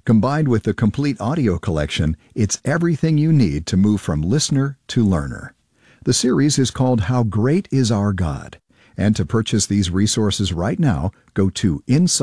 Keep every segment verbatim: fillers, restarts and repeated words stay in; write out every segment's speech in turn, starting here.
Combined with the complete audio collection, it's everything you need to move from listener to learner. The series is called How Great Is Our God. And to purchase these resources right now, go to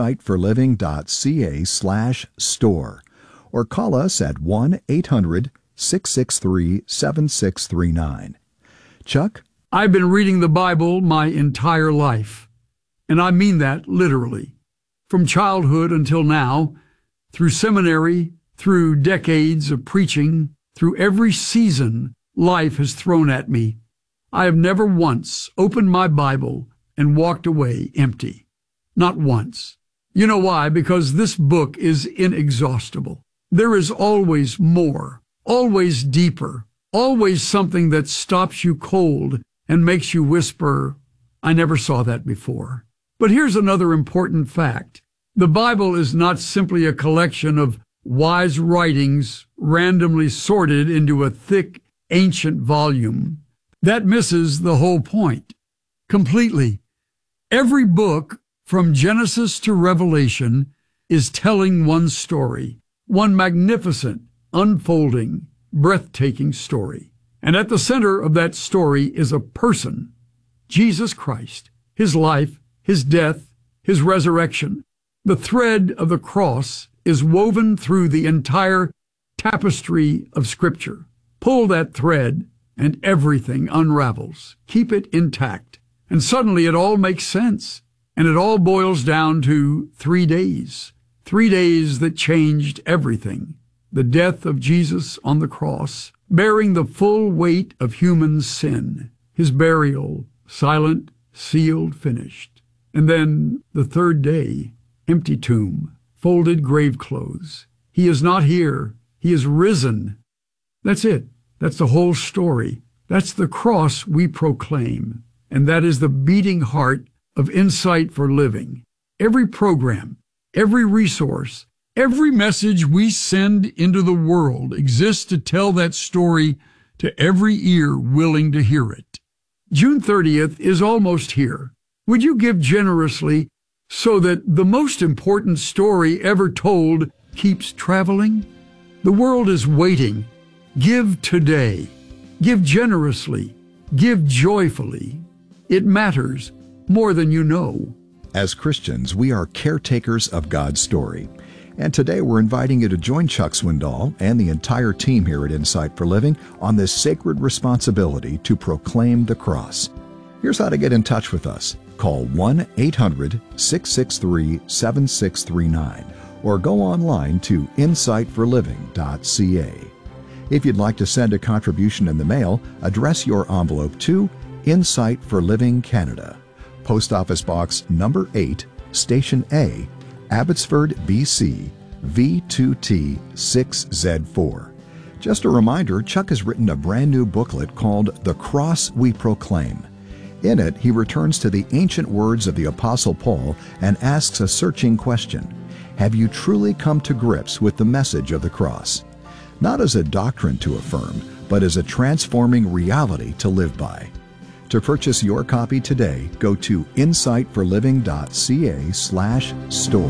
insightforliving.ca slash store or call us at one eight hundred six six three seven six three nine. Chuck? I've been reading the Bible my entire life, and I mean that literally. From childhood until now, through seminary, through decades of preaching, through every season life has thrown at me, I have never once opened my Bible and walked away empty. Not once. You know why? Because this book is inexhaustible. There is always more, always deeper, always something that stops you cold and makes you whisper, I never saw that before. But here's another important fact. The Bible is not simply a collection of wise writings randomly sorted into a thick, ancient volume. That misses the whole point completely. Every book, from Genesis to Revelation, is telling one story, one magnificent, unfolding, breathtaking story. And at the center of that story is a person, Jesus Christ, his life, his death, his resurrection. The thread of the cross is woven through the entire tapestry of Scripture. Pull that thread and everything unravels. Keep it intact. And suddenly it all makes sense. And it all boils down to three days. Three days that changed everything. The death of Jesus on the cross, bearing the full weight of human sin. His burial, silent, sealed, finished. And then the third day, empty tomb, folded grave clothes. He is not here. He is risen. That's it. That's the whole story. That's the cross we proclaim. And that is the beating heart of Insight for Living. Every program, every resource, every message we send into the world exists to tell that story to every ear willing to hear it. June thirtieth is almost here. Would you give generously so that the most important story ever told keeps traveling? The world is waiting. Give today. Give generously. Give joyfully. It matters more than you know. As Christians, we are caretakers of God's story. And today we're inviting you to join Chuck Swindoll and the entire team here at Insight for Living on this sacred responsibility to proclaim the cross. Here's how to get in touch with us. Call one eight hundred six six three seven six three nine or go online to insight for living dot c a. If you'd like to send a contribution in the mail, address your envelope to Insight for Living Canada, Post Office Box number eight, Station A, Abbotsford, B C, V two T six Z four. Just a reminder, Chuck has written a brand new booklet called The Cross We Proclaim. In it, he returns to the ancient words of the Apostle Paul and asks a searching question. Have you truly come to grips with the message of the cross? Not as a doctrine to affirm, but as a transforming reality to live by. To purchase your copy today, go to insight for living dot c a slash store.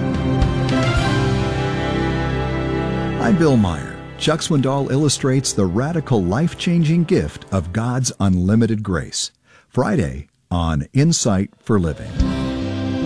I'm Bill Meyer. Chuck Swindoll illustrates the radical life-changing gift of God's unlimited grace. Friday on Insight for Living.